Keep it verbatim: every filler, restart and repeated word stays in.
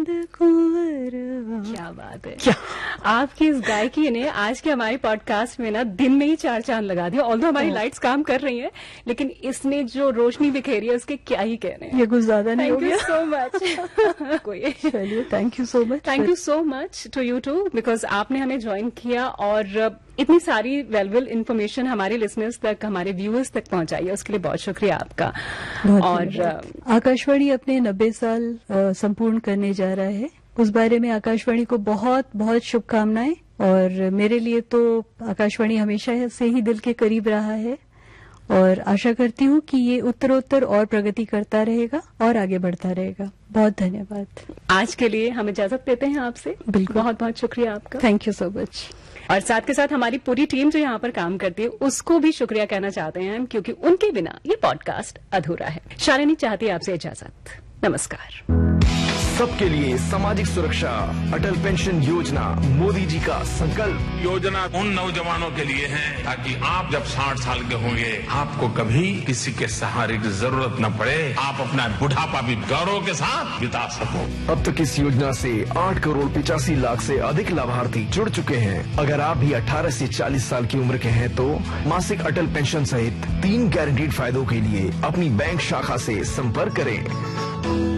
कुंवरवा। क्या बात है, क्या आपकी इस गायकी ने आज के हमारे पॉडकास्ट में ना दिन में ही चार चांद लगा दिया। ऑल्दो हमारी लाइट्स काम कर रही हैं, लेकिन इसने जो रोशनी बिखेरी है उसके क्या ही कहने हैं। ये कुछ ज्यादा नहीं हो थैंक गया? You so much. कोई चलिए, thank you so much. Thank you so much to you to, because आपने हमें ज्वाइन किया और इतनी सारी वैल्यूएबल इन्फॉर्मेशन हमारे लिसनर्स तक, हमारे व्यूअर्स तक पहुंचाई है, उसके लिए बहुत शुक्रिया आपका। बहुत और धन्यवाद। आकाशवाणी अपने नब्बे साल अ, संपूर्ण करने जा रहा है। उस बारे में आकाशवाणी को बहुत बहुत शुभकामनाएं। और मेरे लिए तो आकाशवाणी हमेशा से ही दिल के करीब रहा है और आशा करती हूँ कि ये उत्तरोत्तर और प्रगति करता रहेगा और आगे बढ़ता रहेगा। बहुत धन्यवाद। आज के लिए हम इजाजत देते हैं आपसे। बिल्कुल। बहुत बहुत शुक्रिया आपका। Thank you so much. और साथ के साथ हमारी पूरी टीम जो यहाँ पर काम करती है उसको भी शुक्रिया कहना चाहते हैं हम, क्योंकि उनके बिना ये पॉडकास्ट अधूरा है। शालिनी चाहती है आपसे इजाजत। नमस्कार। सबके लिए सामाजिक सुरक्षा, अटल पेंशन योजना, मोदी जी का संकल्प। योजना उन नौजवानों के लिए है ताकि आप जब साठ साल के होंगे आपको कभी किसी के सहारे की जरूरत न पड़े, आप अपना बुढ़ापा भी गौरव के साथ बिता सको। अब तक इस योजना से आठ करोड़ पिचासी लाख से अधिक लाभार्थी जुड़ चुके हैं। अगर आप भी अठारह से चालीस साल की उम्र के हैं तो मासिक अटल पेंशन सहित तीन गारंटीड फायदों के लिए अपनी बैंक शाखा से संपर्क करें।